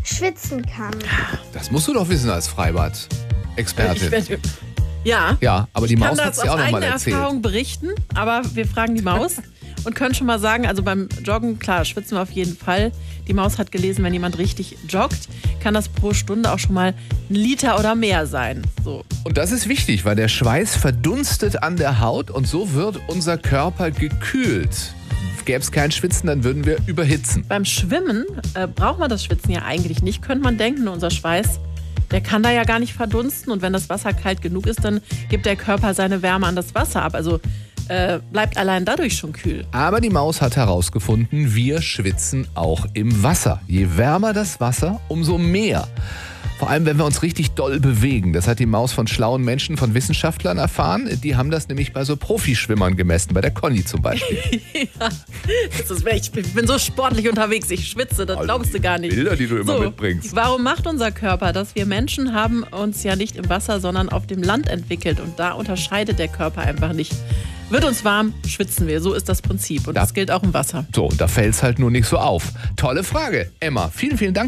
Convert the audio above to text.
schwitzen kann. Das musst du doch wissen als Freibad-Expertin. Ja, aber die Maus hat es ja auch nochmal erzählt. Ich kann das aus eigener Erfahrung berichten, aber wir fragen die Maus und können schon mal sagen, also beim Joggen, klar, schwitzen wir auf jeden Fall. Die Maus hat gelesen, wenn jemand richtig joggt, kann das pro Stunde auch schon mal 1 Liter oder mehr sein. So. Und das ist wichtig, weil der Schweiß verdunstet an der Haut und so wird unser Körper gekühlt. Gäbe es kein Schwitzen, dann würden wir überhitzen. Beim Schwimmen braucht man das Schwitzen ja eigentlich nicht, könnte man denken. Unser Schweiß, der kann da ja gar nicht verdunsten. Und wenn das Wasser kalt genug ist, dann gibt der Körper seine Wärme an das Wasser ab. Also bleibt allein dadurch schon kühl. Aber die Maus hat herausgefunden, wir schwitzen auch im Wasser. Je wärmer das Wasser, umso mehr. Vor allem, wenn wir uns richtig doll bewegen. Das hat die Maus von schlauen Menschen, von Wissenschaftlern erfahren. Die haben das nämlich bei so Profischwimmern gemessen, bei der Conny zum Beispiel. Ja, ich bin so sportlich unterwegs, ich schwitze, das glaubst du gar nicht. Bilder, die du immer mitbringst. Warum macht unser Körper das? Wir Menschen haben uns ja nicht im Wasser, sondern auf dem Land entwickelt. Und da unterscheidet der Körper einfach nicht. Wird uns warm, schwitzen wir. So ist das Prinzip. Und das gilt auch im Wasser. So, und da fällt es halt nur nicht so auf. Tolle Frage, Emma. Vielen, vielen Dank.